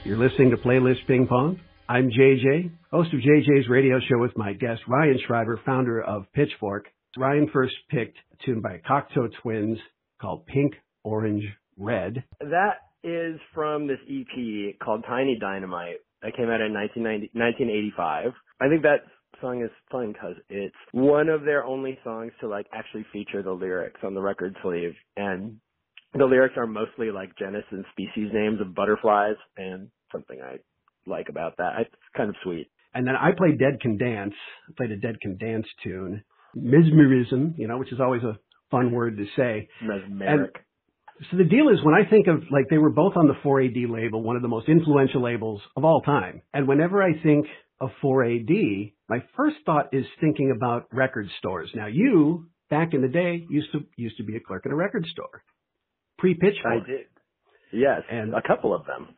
You're listening to Playlist Ping Pong. I'm JJ, host of JJ's radio show with my guest, Ryan Schreiber, founder of Pitchfork. Ryan first picked a tune by Cocteau Twins called Pink, Orange, Red. That is from this EP called Tiny Dynamite that came out in 1985. I think that song is fun because it's one of their only songs to like actually feature the lyrics on the record sleeve, and the lyrics are mostly like genus and species names of butterflies, and something I like about that. It's kind of sweet. And then I played Dead Can Dance. I played a Dead Can Dance tune. Mesmerism, which is always a fun word to say. Mesmeric. And so the deal is, when I think of, like, they were both on the 4AD label, one of the most influential labels of all time. And whenever I think of 4AD, my first thought is thinking about record stores. Now, you, back in the day, used to be a clerk at a record store. Pre-Pitchfork. I did. Yes, and a couple of them.